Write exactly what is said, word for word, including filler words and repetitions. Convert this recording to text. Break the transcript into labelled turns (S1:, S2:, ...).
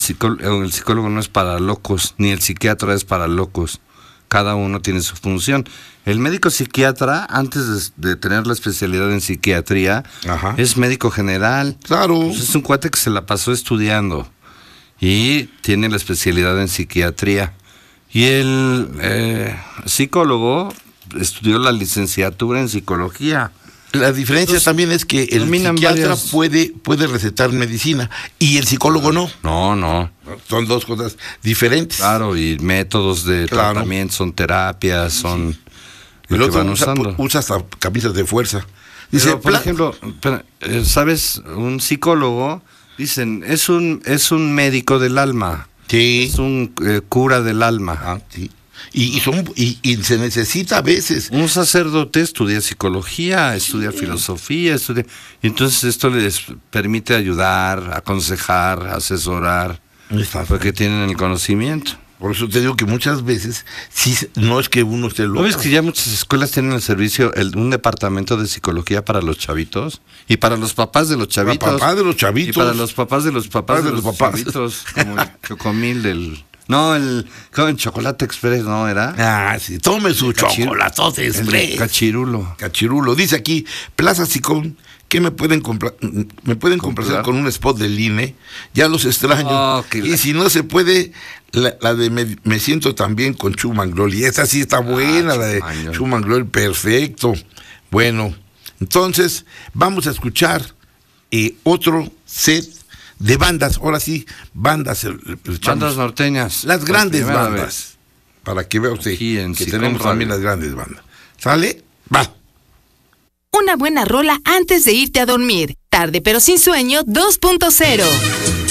S1: psicólogo, el psicólogo no es para locos, ni el psiquiatra es para locos. Cada uno tiene su función. El médico psiquiatra, antes de, de tener la especialidad en psiquiatría, Ajá. es médico general.
S2: Claro.
S1: Pues es un cuate que se la pasó estudiando y tiene la especialidad en psiquiatría. Y el eh, psicólogo estudió la licenciatura en psicología.
S2: La diferencia Entonces, también es que el psiquiatra varias... puede, puede recetar medicina y el psicólogo no.
S1: No, no.
S2: Son dos cosas diferentes.
S1: Claro, y métodos de claro. tratamiento, son terapias, son...
S2: Sí. El otro usa, usa hasta camisas de fuerza.
S1: Dice, Pero, por ejemplo, ¿sabes? Un psicólogo, dicen, es un, es un médico del alma.
S2: Sí.
S1: Es un eh, cura del alma.
S2: Ah, sí. Y, y, son, y, y se necesita a veces.
S1: Un sacerdote estudia psicología, estudia sí. filosofía, estudia, y entonces esto les permite ayudar, aconsejar, asesorar, porque tienen el conocimiento.
S2: Por eso te digo que muchas veces sí, no es que uno esté loco.
S1: ¿No ves que ya muchas escuelas tienen el servicio, el, un departamento de psicología para los chavitos? Y para los papás de los chavitos.
S2: Para papás de los chavitos.
S1: Y para los papás de los papás de, de los, los papás. chavitos. Como el chocomil del... No, el, el Chocolate Express, ¿no era?
S2: Ah, sí, tome su chocolate express.
S1: Cachirulo.
S2: Cachirulo. Dice aquí, Plaza Sicón, ¿qué me pueden comprar? Me pueden complacer con un spot del I N E. Ya los extraño. Oh, y la... si no se puede, la, la de me, me siento también con Schumann Glory. Esa sí está buena, ah, la de Schumann Glory, perfecto. Bueno, entonces vamos a escuchar eh, otro set de bandas, ahora sí, bandas. El, el
S1: bandas norteñas.
S2: Las grandes bandas. Vez. Para que vea usted que Sicón tenemos también las grandes bandas. ¿Sale? Va.
S3: Una buena rola antes de irte a dormir. Tarde pero sin sueño dos punto cero.